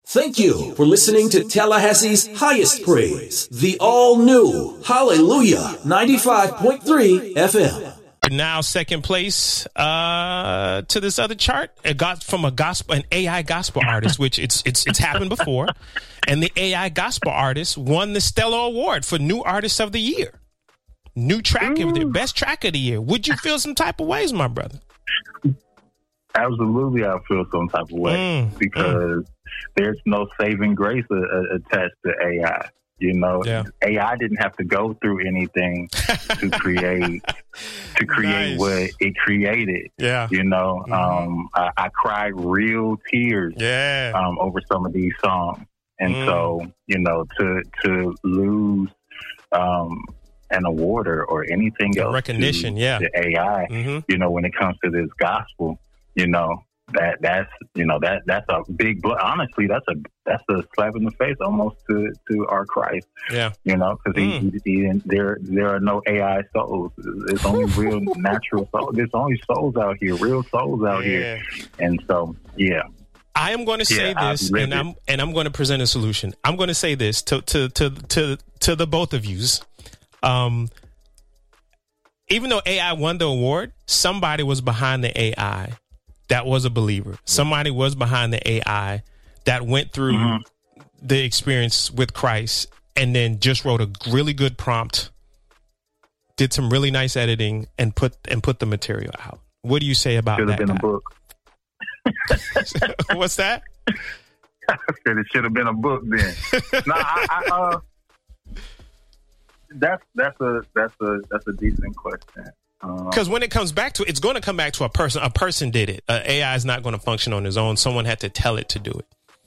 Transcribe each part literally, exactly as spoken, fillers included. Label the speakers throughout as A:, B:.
A: Thank you for listening to Tallahassee's highest praise, the all-new Hallelujah ninety-five point three F M.
B: Now second place uh, to this other chart. It got from a gospel, an A I gospel artist, which it's it's it's happened before, and the A I gospel artist won the Stellar Award for New Artist of the Year, new track of the best track of the year. Would you feel some type of ways, my brother?
C: Absolutely, I feel some type of way mm, because mm. there's no saving grace a, a, attached to A I. You know, yeah. A I didn't have to go through anything to create to create nice. what it created. Yeah, you know, mm-hmm. um, I, I cried real tears. Yeah, um, over some of these songs, and mm. so you know, to to lose um, an award or, or anything else,
B: recognition,
C: to,
B: yeah,
C: to A I. Mm-hmm. You know, when it comes to this gospel, you know. That that's you know that that's a big blo- honestly that's a that's a slap in the face almost to, to our Christ. Yeah, you know, because mm. he, he, he, there there are no A I souls. There's only real natural souls. There's only souls out here, real souls out yeah. here, and so yeah.
B: I am going to say yeah, this, and I'm and I'm going to present a solution. I'm going to say this to to to to to the both of yous. Um, even though A I won the award, somebody was behind the A I. That was a believer. Somebody was behind the A I that went through mm-hmm. the experience with Christ and then just wrote a really good prompt, did some really nice editing, and put and put the material out. What do you say about
C: should
B: that?
C: Should have been
B: guy?
C: a book.
B: What's that?
C: I said it should have been a book then. no, I, I, uh, that's that's a that's a that's a decent question.
B: Because when it comes back to it, it's going to come back to a person. A person did it. Uh, A I is not going to function on its own. Someone had to tell it to do it.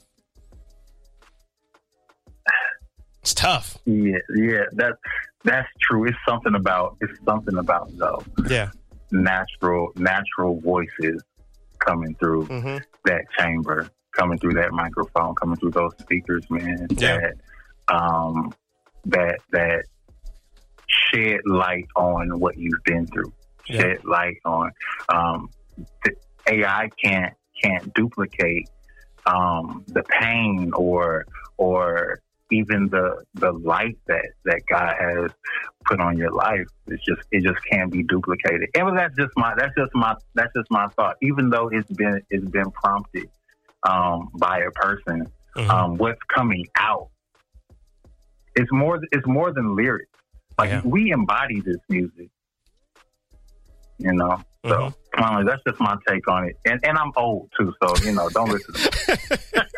B: It's tough.
C: Yeah, yeah, that's that's true. It's something about it's something about though. Yeah, natural natural voices coming through mm-hmm. that chamber, coming through that microphone, coming through those speakers, man. Yeah. That um, that that. shed light on what you've been through. Yeah. Shed light on um, the A I can't can't duplicate um, the pain or or even the the light that, that God has put on your life. It's just it just can't be duplicated. And that's just my that's just my that's just my thought. Even though it's been it's been prompted um, by a person, mm-hmm. um, what's coming out is more it's more than lyrics. Like, yeah. we embody this music, you know? So, mm-hmm. um, that's just my take on it. And and I'm old, too, so, you know, don't listen to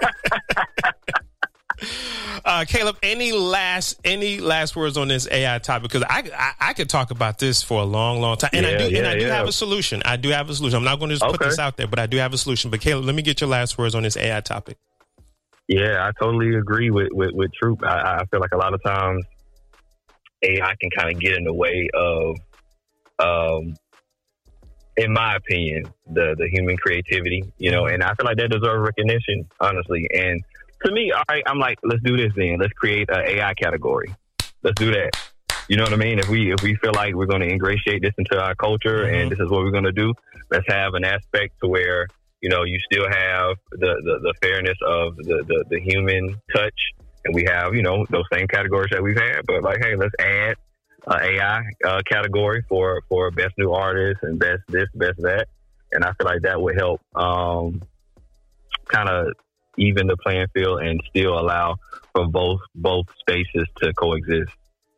C: me.
B: uh, Caleb, any last any last words on this A I topic? Because I, I I could talk about this for a long, long time. And yeah, I do, yeah, and I do yeah. have a solution. I do have a solution. I'm not going to just okay. put this out there, but I do have a solution. But, Caleb, let me get your last words on this A I topic.
D: Yeah, I totally agree with, with, with Troop. I, I feel like a lot of times, A I can kind of get in the way of, um, in my opinion, the, the human creativity, you know, and I feel like that deserves recognition, honestly. And to me, all right, I'm like, let's do this then. Let's create an A I category. Let's do that. You know what I mean? If we if we feel like we're going to ingratiate this into our culture mm-hmm. and this is what we're going to do, let's have an aspect to where, you know, you still have the, the, the fairness of the, the, the human touch. And we have, you know, those same categories that we've had. But like, hey, let's add uh, A I uh, category for, for best new artist and best this, best that. And I feel like that would help um, kind of even the playing field and still allow for both both spaces to coexist.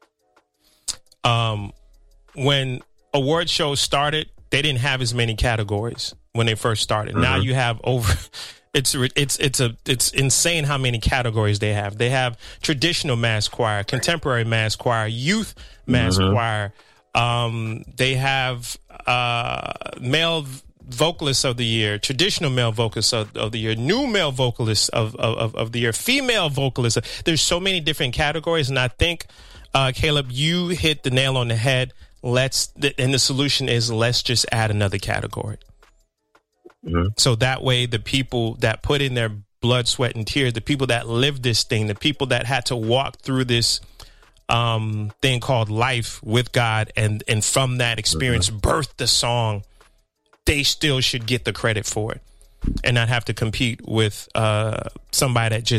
B: Um, when award shows started, they didn't have as many categories when they first started. Mm-hmm. Now you have over... It's it's it's a it's insane how many categories they have. They have traditional mass choir, contemporary mass choir, youth mass mm-hmm. choir. Um, they have uh, male vocalists of the year, traditional male vocalists of, of the year, new male vocalists of, of of the year, female vocalists. There's so many different categories, and I think uh, Caleb, you hit the nail on the head. Let's and the solution is let's just add another category. Mm-hmm. So that way, the people that put in their blood, sweat, and tears, the people that lived this thing, the people that had to walk through this um, thing called life with God, and and from that experience, mm-hmm. birthed the song, they still should get the credit for it and not have to compete with uh, somebody that just